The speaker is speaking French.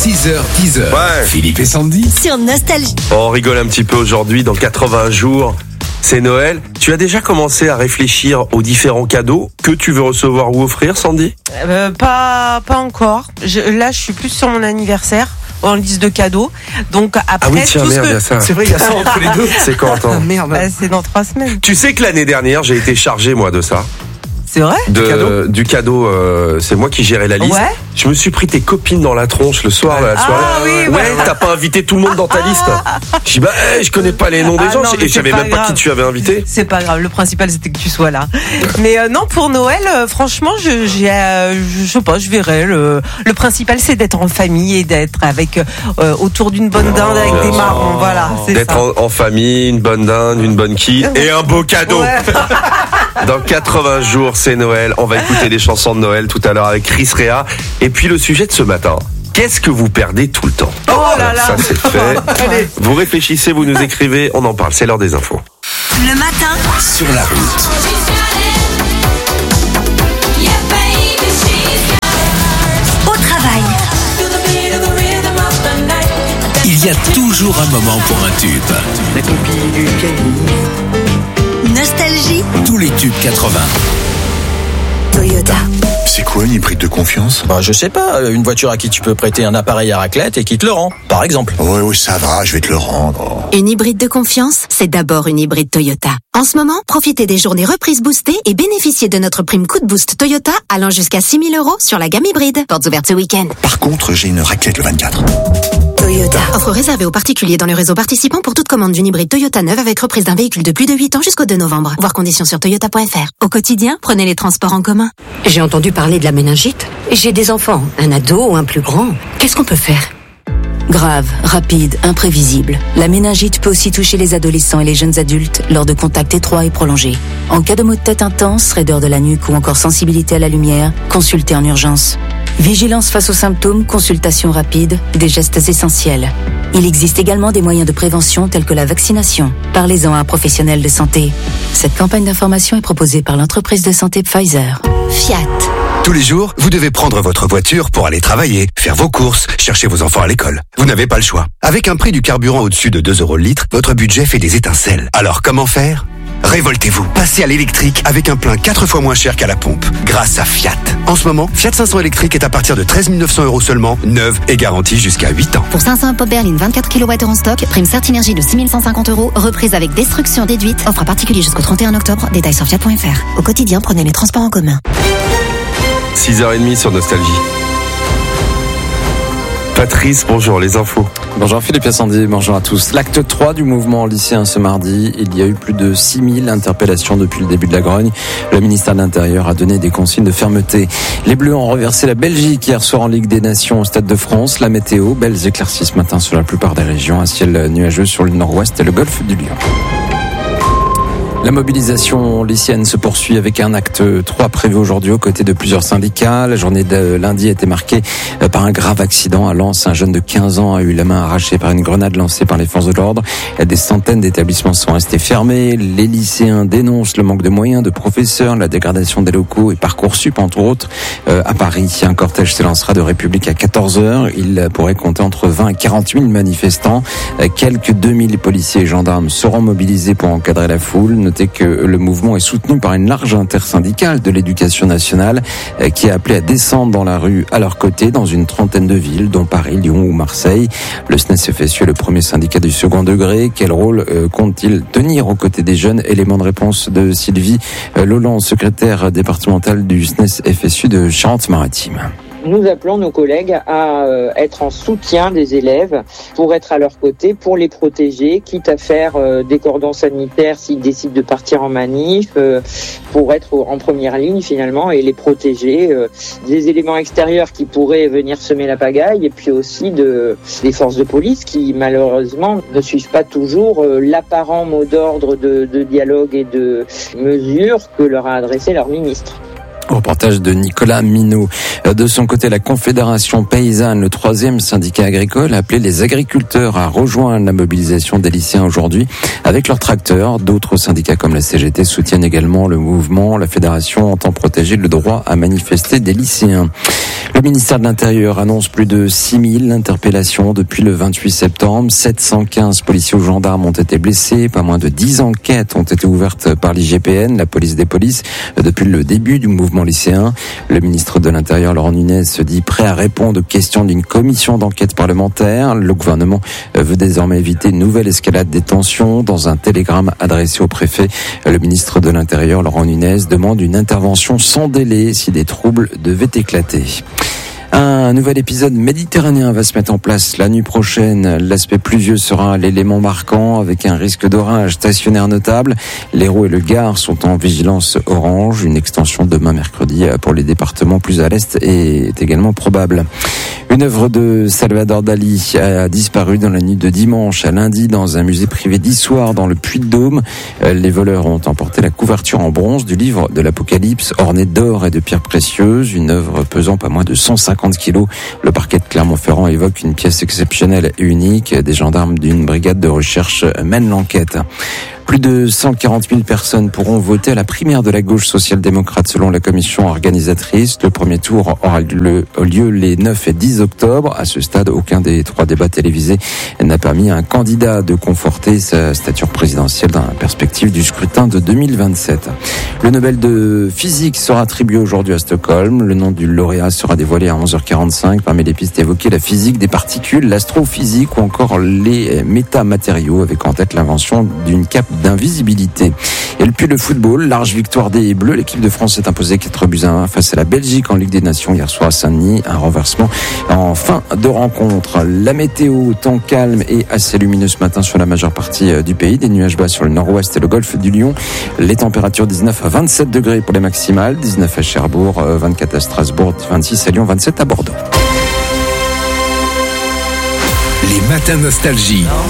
6h, 10h. Ouais. Philippe et Sandy. Sur Nostalgie. On rigole un petit peu aujourd'hui, dans 80 jours, c'est Noël. Tu as déjà commencé à réfléchir aux différents cadeaux que tu veux recevoir ou offrir, Sandy ? Pas encore. Là, je suis plus sur mon anniversaire, en liste de cadeaux. Donc après, Ah oui, tiens, tout merde, il y a ça. C'est vrai, il y a ça entre les deux. C'est quand, attends. Merde. c'est dans 3 semaines. Tu sais que l'année dernière, j'ai été chargé, moi, de ça. C'est vrai ? Du cadeau, c'est moi qui gérais la liste. Ouais. Je me suis pris tes copines dans la tronche le soir de la soirée. oui, ouais, t'as pas invité tout le monde dans ta liste. Je dis je connais pas les noms des gens non, mais et je savais c'est même pas grave. qui tu avais invité. C'est pas grave. Le principal, c'était que tu sois là. Mais non, pour Noël, franchement, je sais pas, je verrai. Le principal, c'est d'être en famille et d'être avec autour d'une bonne dinde avec des marrons. Voilà, c'est D'être ça. en famille, une bonne dinde, une bonne quille et un beau cadeau. Ouais. Dans 80 jours, c'est Noël. On va écouter des chansons de Noël tout à l'heure avec Chris Rea. Et puis le sujet de ce matin. Qu'est-ce que vous perdez tout le temps ? Oh là là. Ça, c'est fait. Allez. Vous réfléchissez, vous nous écrivez, on en parle. C'est l'heure des infos. Le matin, Sur la route. au travail. Il y a toujours un moment pour un tube. La copie du pianiste. Nostalgie, Tous les tubes 80. Toyota. C'est quoi une hybride de confiance ? Je sais pas, une voiture à qui tu peux prêter un appareil à raclette et qui te le rend, par exemple. Oui, ça va, je vais te le rendre. Une hybride de confiance, c'est d'abord une hybride Toyota. En ce moment, profitez des journées reprises boostées et bénéficiez de notre prime coup de boost Toyota allant jusqu'à 6 000 € sur la gamme hybride. Portes ouvertes ce week-end. Par contre, j'ai une raclette le 24. Toyota. Offre réservée aux particuliers dans le réseau participant pour toute commande d'une hybride Toyota neuve avec reprise d'un véhicule de plus de 8 ans jusqu'au 2 novembre. Voir conditions sur toyota.fr. Au quotidien, prenez les transports en commun. J'ai entendu parler de la méningite. J'ai des enfants, un ado ou un plus grand. Qu'est-ce qu'on peut faire ? Grave, rapide, imprévisible. La méningite peut aussi toucher les adolescents et les jeunes adultes lors de contacts étroits et prolongés. En cas de maux de tête intense, raideur de la nuque ou encore sensibilité à la lumière, consultez en urgence. Vigilance face aux symptômes, consultation rapide, des gestes essentiels. Il existe également des moyens de prévention tels que la vaccination. Parlez-en à un professionnel de santé. Cette campagne d'information est proposée par l'entreprise de santé Pfizer. Fiat. Tous les jours, vous devez prendre votre voiture pour aller travailler, faire vos courses, chercher vos enfants à l'école. Vous n'avez pas le choix. Avec un prix du carburant au-dessus de 2 € le litre, votre budget fait des étincelles. Alors comment faire ? Révoltez-vous. Passez à l'électrique avec un plein 4 fois moins cher qu'à la pompe, grâce à Fiat. En ce moment, Fiat 500 électrique est à partir de 13 900 € seulement, neuve et garantie jusqu'à 8 ans. Pour 500 pop berline 24 kWh en stock, prime Certinergie de 6 150 €, reprise avec destruction déduite, offre à particulier jusqu'au 31 octobre, détails sur fiat.fr. Au quotidien, prenez les transports en commun. 6h30 sur Nostalgie. Patrice, bonjour, les infos. Bonjour Philippe et Sandy, bonjour à tous. L'acte 3 du mouvement lycéen ce mardi, il y a eu plus de 6000 interpellations depuis le début de la grogne. Le ministère de l'Intérieur a donné des consignes de fermeté. Les Bleus ont reversé la Belgique hier soir en Ligue des Nations au Stade de France. La météo, belles éclaircies ce matin sur la plupart des régions, un ciel nuageux sur le nord-ouest et le golfe du Lion. La mobilisation lycéenne se poursuit avec un acte 3 prévu aujourd'hui aux côtés de plusieurs syndicats. La journée de lundi a été marquée par un grave accident à Lens. Un jeune de 15 ans a eu la main arrachée par une grenade lancée par les forces de l'ordre. Des centaines d'établissements sont restés fermés. Les lycéens dénoncent le manque de moyens, de professeurs, la dégradation des locaux et Parcoursup, entre autres. À Paris, un cortège s'élancera de République à 14h. Il pourrait compter entre 20 et 40 000 manifestants. Quelques 2000 policiers et gendarmes seront mobilisés pour encadrer la foule. Notez que le mouvement est soutenu par une large intersyndicale de l'éducation nationale qui a appelé à descendre dans la rue à leur côté dans une trentaine de villes, dont Paris, Lyon ou Marseille. Le SNES-FSU est le premier syndicat du second degré. Quel rôle compte-t-il tenir aux côtés des jeunes ? Élément de réponse de Sylvie Lolland, secrétaire départementale du SNES-FSU de Charente-Maritime. Nous appelons nos collègues à être en soutien des élèves pour être à leur côté, pour les protéger, quitte à faire des cordons sanitaires s'ils décident de partir en manif, pour être en première ligne finalement et les protéger des éléments extérieurs qui pourraient venir semer la pagaille et puis aussi des forces de police qui malheureusement ne suivent pas toujours l'apparent mot d'ordre de dialogue et de mesures que leur a adressé leur ministre. Reportage de Nicolas Minot. De son côté, la Confédération paysanne, le 3e syndicat agricole, a appelé les agriculteurs à rejoindre la mobilisation des lycéens aujourd'hui avec leurs tracteurs. D'autres syndicats comme la CGT soutiennent également le mouvement. La fédération entend protéger le droit à manifester des lycéens. Le ministère de l'Intérieur annonce plus de 6000 interpellations depuis le 28 septembre. 715 policiers ou gendarmes ont été blessés. Pas moins de 10 enquêtes ont été ouvertes par l'IGPN, la police des polices, depuis le début du mouvement lycéen. Le ministre de l'Intérieur, Laurent Nunez, se dit prêt à répondre aux questions d'une commission d'enquête parlementaire. Le gouvernement veut désormais éviter une nouvelle escalade des tensions. Dans un télégramme adressé au préfet, le ministre de l'Intérieur, Laurent Nunez, demande une intervention sans délai si des troubles devaient éclater. Un nouvel épisode méditerranéen va se mettre en place la nuit prochaine. L'aspect pluvieux sera l'élément marquant avec un risque d'orage stationnaire notable. L'Hérault et le Gard sont en vigilance orange. Une extension demain mercredi pour les départements plus à l'est est également probable. Une œuvre de Salvador Dali a disparu dans la nuit de dimanche à lundi dans un musée privé d'Issoire dans le Puy-de-Dôme. Les voleurs ont emporté la couverture en bronze du livre de l'Apocalypse ornée d'or et de pierres précieuses. Une œuvre pesant pas moins de 150 kilos. Le parquet de Clermont-Ferrand évoque une pièce exceptionnelle et unique. Des gendarmes d'une brigade de recherche mènent l'enquête. Plus de 140 000 personnes pourront voter à la primaire de la gauche social-démocrate selon la commission organisatrice. Le premier tour aura lieu les 9 et 10 octobre. À ce stade, aucun des 3 débats télévisés n'a permis à un candidat de conforter sa stature présidentielle dans la perspective du scrutin de 2027. Le Nobel de physique sera attribué aujourd'hui à Stockholm. Le nom du lauréat sera dévoilé à 11h45. Parmi les pistes évoquées, la physique des particules, l'astrophysique ou encore les métamatériaux, avec en tête l'invention d'une cape d'invisibilité. Et puis le football, large victoire des Bleus. L'équipe de France s'est imposée 4-1 face à la Belgique en Ligue des Nations hier soir à Saint-Denis. Un renversement en fin de rencontre. La météo, temps calme et assez lumineux ce matin sur la majeure partie du pays. Des nuages bas sur le nord-ouest et le golfe du Lion. Les températures 19 à 27 degrés pour les maximales. 19 à Cherbourg, 24 à Strasbourg, 26 à Lyon, 27 à Bordeaux. Les matins nostalgie.